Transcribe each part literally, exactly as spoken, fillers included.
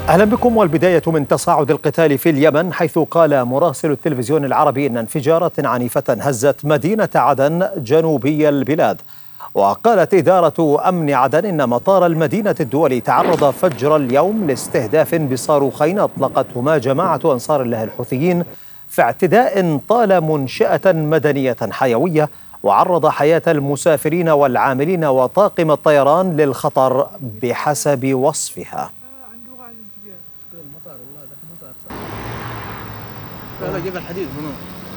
أهلا بكم. والبداية من تصاعد القتال في اليمن، حيث قال مراسل التلفزيون العربي إن انفجارات عنيفة هزت مدينة عدن جنوبي البلاد. وقالت إدارة أمن عدن إن مطار المدينة الدولي تعرض فجر اليوم لاستهداف بصاروخين أطلقتهما جماعة أنصار الله الحوثيين في اعتداء طال منشأة مدنية حيوية، وعرض حياة المسافرين والعاملين وطاقم الطيران للخطر بحسب وصفها. هذا جبل حديد هنا.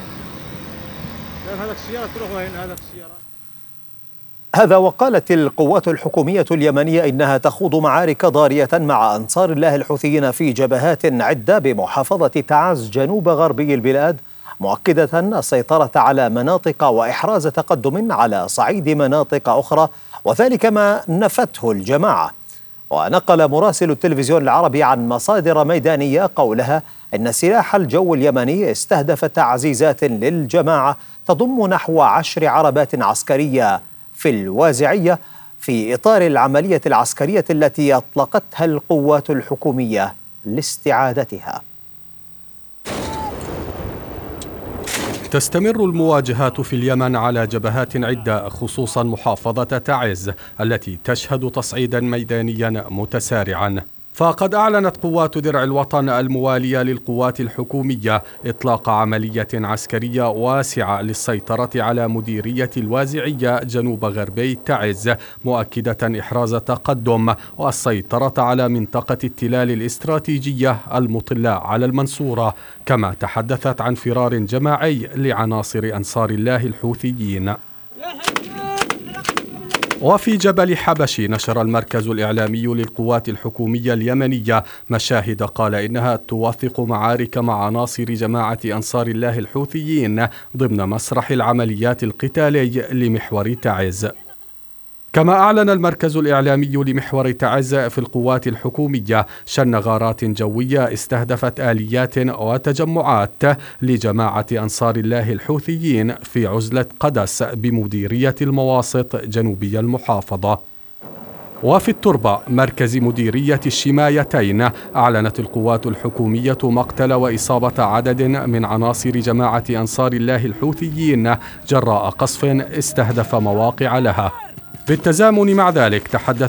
هذا السيارة تروح وين؟ هذا السيارة. هذا وقالت القوات الحكومية اليمنية إنها تخوض معارك ضارية مع أنصار الله الحوثيين في جبهات عدة بمحافظة تعز جنوب غربي البلاد، مؤكدة السيطرة على مناطق وإحراز تقدم على صعيد مناطق أخرى، وذلك ما نفته الجماعة. ونقل مراسل التلفزيون العربي عن مصادر ميدانية قولها إن سلاح الجو اليمني استهدف تعزيزات للجماعة تضم نحو عشر عربات عسكرية في الوازعية في إطار العملية العسكرية التي أطلقتها القوات الحكومية لاستعادتها. تستمر المواجهات في اليمن على جبهات عدة، خصوصا محافظة تعز التي تشهد تصعيدا ميدانيا متسارعا. فقد أعلنت قوات درع الوطن الموالية للقوات الحكومية إطلاق عملية عسكرية واسعة للسيطرة على مديرية الوازعية جنوب غربي تعز، مؤكدة إحراز تقدم والسيطرة على منطقة التلال الاستراتيجية المطلة على المنصورة، كما تحدثت عن فرار جماعي لعناصر أنصار الله الحوثيين. وفي جبل حبشي نشر المركز الإعلامي للقوات الحكومية اليمنية مشاهد قال إنها توثق معارك مع عناصر جماعة أنصار الله الحوثيين ضمن مسرح العمليات القتالي لمحور تعز. كما أعلن المركز الإعلامي لمحور تعز في القوات الحكومية شن غارات جوية استهدفت آليات وتجمعات لجماعة أنصار الله الحوثيين في عزلة قدس بمديرية المواسط جنوبي المحافظة. وفي التربة مركز مديرية الشمايتين أعلنت القوات الحكومية مقتل وإصابة عدد من عناصر جماعة أنصار الله الحوثيين جراء قصف استهدف مواقع لها. بالتزامن مع ذلك تحدث